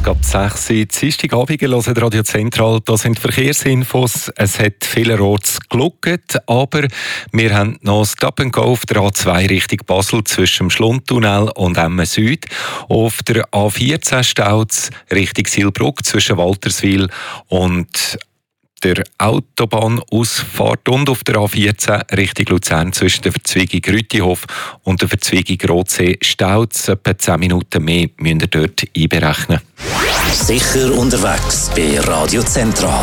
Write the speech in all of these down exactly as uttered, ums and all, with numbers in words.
ab sechs Uhr. Dienstagabend hören Radio Zentral. Das sind Verkehrsinfos. Es hat vielerorts geluckt, aber wir haben noch Stop and Go auf der A zwei Richtung Basel zwischen dem Schlundtunnel und Emmen Süd. Auf der A vierzehn staut es Richtung Silbruck zwischen Walterswil und der Autobahnausfahrt und auf der A vierzehn Richtung Luzern zwischen der Verzweigung Rütihof und der Verzweigung Rotsee staut es etwa zehn Minuten mehr, müsst ihr dort einberechnen. Sicher unterwegs bei Radio Zentral.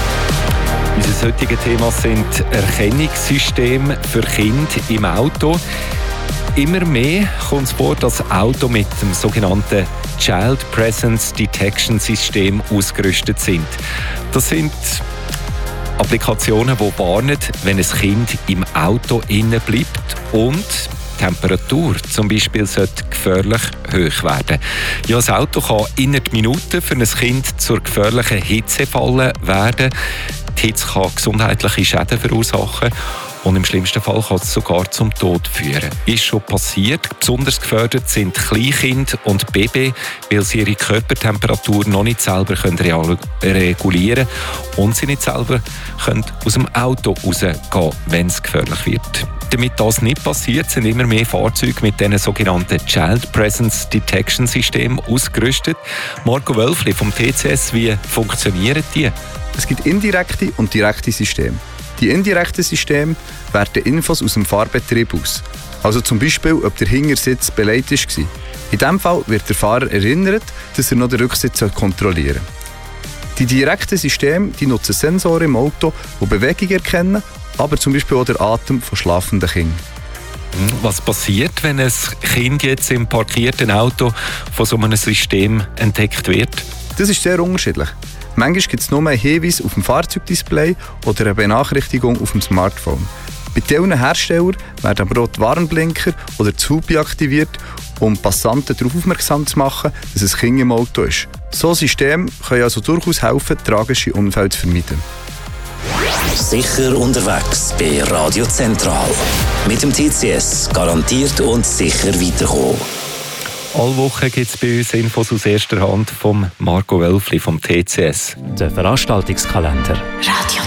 Unser heutiges Thema sind Erkennungssysteme für Kinder im Auto. Immer mehr kommt es vor, dass Autos mit dem sogenannten Child Presence Detection System ausgerüstet sind. Das sind Applikationen, die warnen, wenn ein Kind im Auto innen bleibt und die Temperatur zum Beispiel sollte gefährlich hoch werden. Ja, das Auto kann innerhalb Minuten für ein Kind zur gefährlichen Hitzefalle werden. Die Hitze kann gesundheitliche Schäden verursachen. Und im schlimmsten Fall kann es sogar zum Tod führen. Ist schon passiert. Besonders gefördert sind Kleinkinder und Babys, weil sie ihre Körpertemperatur noch nicht selber können regulieren können und sie nicht selber können aus dem Auto rausgehen, wenn es gefährlich wird. Damit das nicht passiert, sind immer mehr Fahrzeuge mit diesen sogenannten Child Presence Detection Systemen ausgerüstet. Marco Wölfli vom T C S, wie funktionieren die? Es gibt indirekte und direkte Systeme. Die indirekten Systeme werten Infos aus dem Fahrbetrieb aus. Also zum Beispiel, ob der Hintersitz belegt war. In diesem Fall wird der Fahrer erinnert, dass er noch den Rücksitz kontrollieren soll. Die direkten Systeme die nutzen Sensoren im Auto, die Bewegung erkennen, aber zum Beispiel auch den Atem von schlafenden Kindern. Was passiert, wenn ein Kind jetzt im parkierten Auto von so einem System entdeckt wird? Das ist sehr unterschiedlich. Manchmal gibt es nur einen Hinweis auf dem Fahrzeugdisplay oder eine Benachrichtigung auf dem Smartphone. Bei diesen Herstellern werden aber auch die Warnblinker oder die Hupe aktiviert, um Passanten darauf aufmerksam zu machen, dass ein Kind im Auto ist. So Systeme können also durchaus helfen, tragische Unfälle zu vermeiden. Sicher unterwegs bei Radio Zentral. Mit dem T C S garantiert und sicher weiterkommen. Alle Wochen gibt es bei uns Infos aus erster Hand von Marco Wölfli vom T C S. Der Veranstaltungskalender. Radio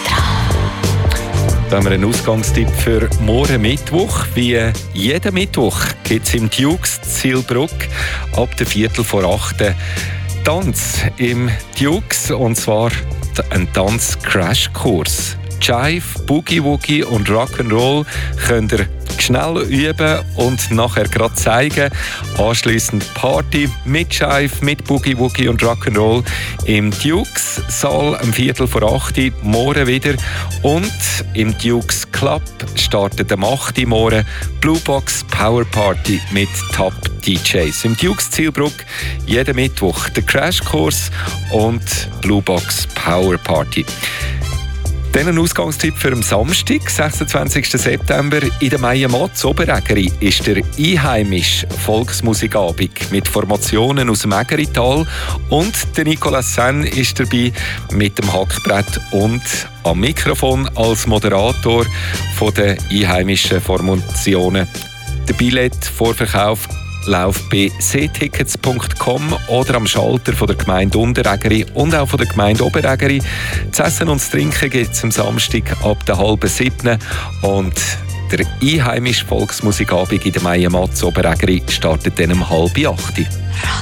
Zentral. Da haben wir einen Ausgangstipp für morgen Mittwoch. Wie jeden Mittwoch gibt es im Dukes Zielbruck ab der Viertel vor acht Tanz im Dukes, und zwar ein Tanz-Crashkurs. Jive, Boogie Woogie und Rock'n'Roll könnt ihr schnell üben und nachher gerade zeigen. Anschliessend Party mit Jive, mit Boogie Woogie und Rock'n'Roll im Dukes Saal am Viertel vor acht morgen wieder. Und im Dukes Club startet am acht morgen Blue Box Power Party mit Top D Js. Im Dukes Zielbruck jeden Mittwoch der Crashkurs und Blue Box Power Party. Dann ein Ausgangstipp für am Samstag, sechsundzwanzigsten September. In der Meyer Matz Oberägeri ist der einheimische Volksmusikabend mit Formationen aus dem Ägerital. Und der Nicolas Sen ist dabei mit dem Hackbrett und am Mikrofon als Moderator von den einheimischen Formationen. Der Billett-Vorverkauf läuft bei seetickets punkt com oder am Schalter von der Gemeinde Unterägeri und auch von der Gemeinde Oberägeri. Das Essen und das Trinken gibt es am Samstag ab der halben siebten und der einheimische Volksmusikabend in der Meyer Matz Oberägeri startet dann um halb acht.